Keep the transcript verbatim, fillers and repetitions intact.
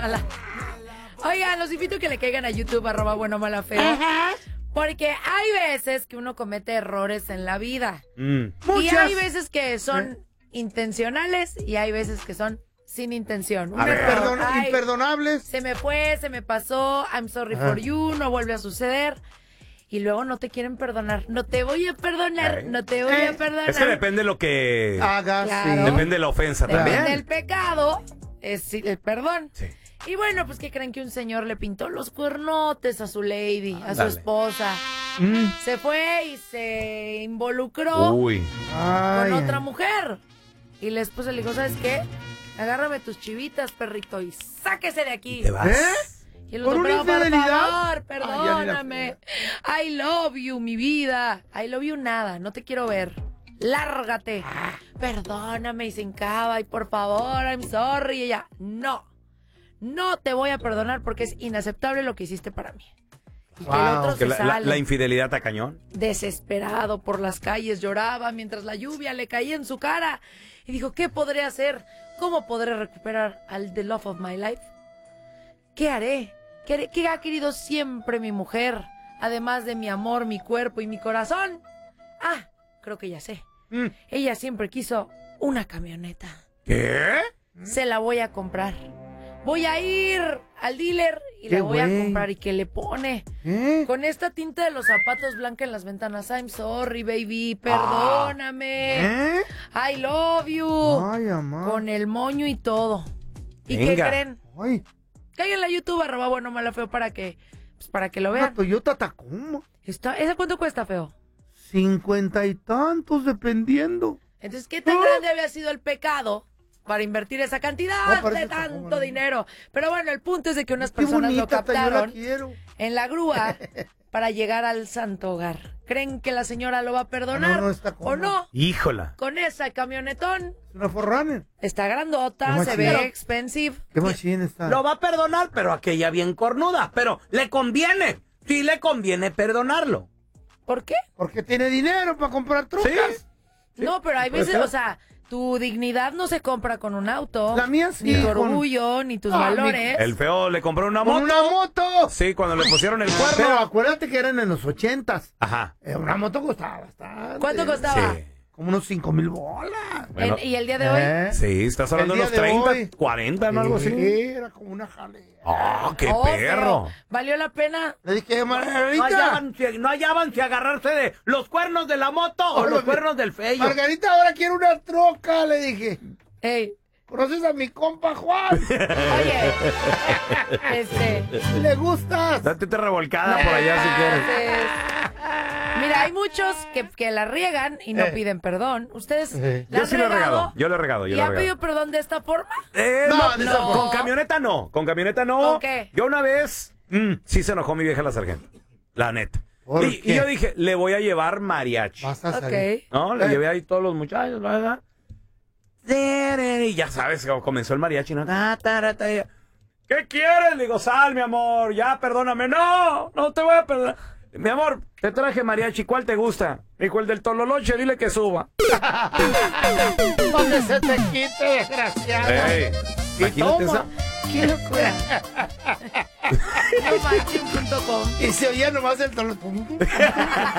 mala. Oigan, los invito a que le caigan a YouTube, arroba bueno, mala, feo. Ajá. Porque hay veces que uno comete errores en la vida. Mm. Y hay veces que son ¿Eh? intencionales y hay veces que son sin intención. Un a ver, perdón, ay, imperdonables. Se me fue, se me pasó, I'm sorry Ajá. for you, no vuelve a suceder. Y luego no te quieren perdonar. No te voy a perdonar, Ay. no te voy eh. a perdonar. Es que depende de lo que hagas. Claro. Sí. Depende de la ofensa depende también. Depende del pecado, es el perdón. Sí. Y bueno, pues que creen que un señor le pintó los cuernotes a su lady, a su Dale. esposa. Mm. Se fue y se involucró Uy. con Ay. otra mujer. Y la esposa le dijo, ¿sabes qué? Agárrame tus chivitas, perrito, y sáquese de aquí. ¿Te vas? ¿Eh? Y el otro, ¿Por una por infidelidad? favor, perdóname. Ay, I love you, mi vida. I love you nada, no te quiero ver. Lárgate. Ah. Perdóname, y se hincaba, y por favor, I'm sorry. Y ella, no. No te voy a perdonar porque es inaceptable lo que hiciste para mí. Y wow. que el otro que se la, sale. La, la infidelidad a cañón. Desesperado por las calles, lloraba mientras la lluvia le caía en su cara. Y dijo, ¿qué podré hacer? ¿Cómo podré recuperar al the love of my life? ¿Qué haré? ¿Qué haré? ¿Qué ha querido siempre mi mujer? Además de mi amor, mi cuerpo y mi corazón. Ah, creo que ya sé. Mm. Ella siempre quiso una camioneta. ¿Qué? Se la voy a comprar. Voy a ir al dealer y la voy wey? a comprar. ¿Y qué le pone? ¿Eh? Con esta tinta de los zapatos blanca en las ventanas. I'm sorry, baby. Perdóname. ¿Eh? I love you. Ay, amá. Con el moño y todo. ¿Y Venga. qué creen? Ay. Caigan en la YouTube, arroba bueno, mala, feo, para que, pues, para que lo vean. Una Toyota Tacoma. Está, ¿Esa cuánto cuesta, feo? Cincuenta y tantos, dependiendo. Entonces, ¿qué tan oh. grande había sido el pecado para invertir esa cantidad no, de tanto Tacoma, dinero? Pero bueno, el punto es de que unas Qué personas bonita, lo captaron la en la grúa para llegar al santo hogar. ¿Creen que la señora lo va a perdonar? No, no, ¿O no? Híjola. Con esa camionetón. Una Forerunner. Está grandota, se ve expensive. ¿Qué machine está? Lo va a perdonar, pero aquella bien cornuda. Pero le conviene. Sí le conviene perdonarlo. ¿Por qué? Porque tiene dinero para comprar trucas. ¿Sí? ¿Sí? No, pero hay veces, o sea, tu dignidad no se compra con un auto. La mía sí. Ni tu orgullo, con... ni tus ah, valores. Mi... El feo le compró una moto. ¿Una moto? Sí, cuando le pusieron el cuerno. Pero acuérdate que eran en los ochentas. Ajá. Eh, una moto costaba bastante. ¿Cuánto costaba? Sí. Como unos cinco mil bolas. Bueno, ¿Y el día de hoy? ¿Eh? Sí, estás hablando de unos treinta, de cuarenta, ¿no? Algo así. Sí, era como una jalea. ¡Oh, qué oh, perro! ¿Valió la pena? Le dije, Margarita. No hallaban, si, no hallaban si agarrarse de los cuernos de la moto o, o los cuernos del feo. Margarita, ahora quiero una troca, le dije. Ey. ¿Conoces a mi compa Juan? Oye, este... ¿Le gustas? Date te revolcada por allá si quieres. Mira, hay muchos que, que la riegan y no eh. piden perdón. ¿Ustedes eh. la Yo han sí regado? lo he regado. Yo lo he regado. Yo ¿Y lo he han regado. pedido perdón de esta forma? Eh, no, no, no. no. Con camioneta no. Con camioneta no. ¿Con qué? Yo una vez, mmm, sí se enojó mi vieja la sargento. La neta. Y, y yo dije, le voy a llevar mariachi. Vas a okay. ¿No? Le eh. llevé ahí todos los muchachos, ¿verdad? Y ya sabes, comenzó el mariachi, ¿no? ¿Qué quieres? Le digo, sal, mi amor, ya, perdóname. No, no te voy a perdonar. Mi amor, te traje mariachi, ¿cuál te gusta? Me dijo, el del Tololoche, dile que suba. Donde se te quite, desgraciado. Ey, imagínate esa. ¡Qué locura! No manchen punto com. Y se oía nomás el Tololoche.